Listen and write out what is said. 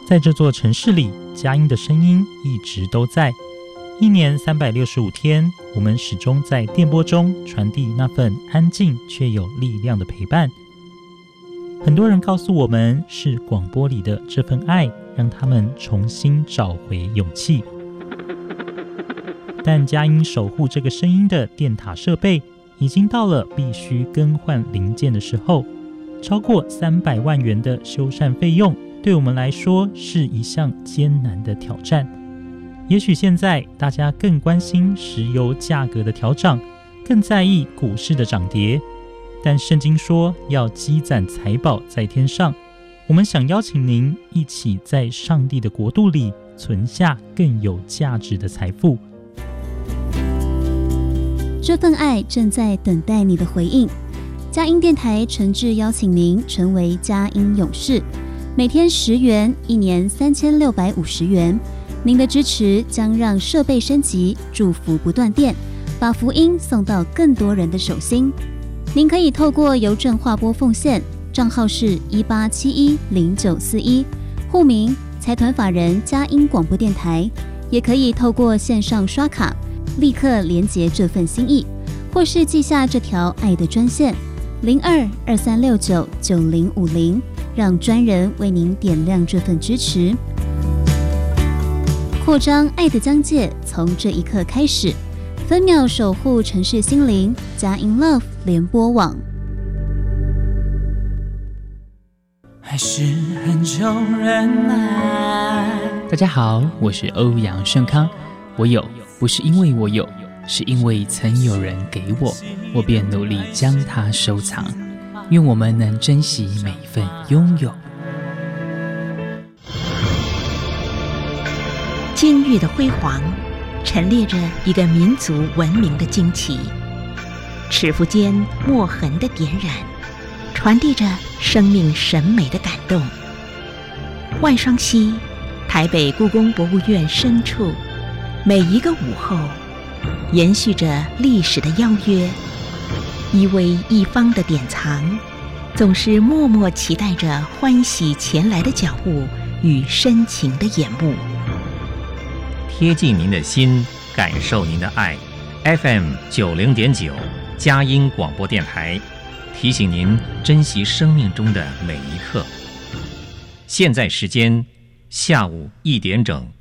在这座城市里，佳音的声音一直都在。一年365天，我们始终在电波中传递那份安静却有力量的陪伴。很多人告诉我们，是广播里的这份爱，让他们重新找回勇气。但佳音守护这个声音的电塔设备，已经到了必须更换零件的时候。超过300万元的修缮费用，对我们来说是一项艰难的挑战。也许现在大家更关心石油价格的调涨，更在意股市的涨跌，但圣经说要积攒财宝在天上。我们想邀请您一起在上帝的国度里存下更有价值的财富。 这份爱正在等待你的回应。佳音电台诚挚邀请您成为佳音勇士，每天10元，一年3650元。您的支持将让设备升级，祝福不断电，把福音送到更多人的手心。您可以透过邮政划拨奉献，账号是18710941，户名财团法人佳音广播电台，也可以透过线上刷卡，立刻连结这份心意，或是记下这条爱的专线0223699050，让专人为您点亮这份支持。扩张爱的疆界，从这一刻开始，分秒守护城市心灵，佳音 Love 联播网。 还是很久忍耐。 大家好，我是欧阳盛康。我有，不是因为我有，是因为曾有人给我，我便努力将它收藏。愿我们能珍惜每一份拥有。 今日的辉煌，陈列着一个民族文明的惊奇，尺幅间墨痕的点染，传递着生命审美的感动。万双溪，台北故宫博物院深处，每一个午后，延续着历史的邀约，一微一方的典藏，总是默默期待着欢喜前来的脚步与深情的眼目。 贴近您的心，感受您的爱。FM 90.9佳音广播电台，提醒您珍惜生命中的每一刻。现在时间下午1点整。